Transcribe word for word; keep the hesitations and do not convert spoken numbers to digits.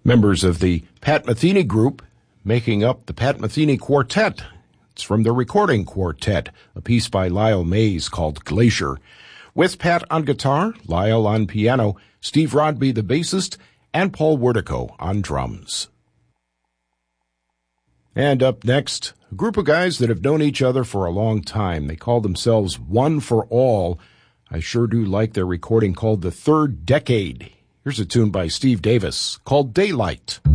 Members of the Pat Metheny Group making up the Pat Metheny Quartet. It's from the Recording Quartet, a piece by Lyle Mays called Glacier. With Pat on guitar, Lyle on piano, Steve Rodby the bassist, and Paul Wertico on drums. And up next, a group of guys that have known each other for a long time. They call themselves One for All. I sure do like their recording called The Third Decade. Here's a tune by Steve Davis called Daylight.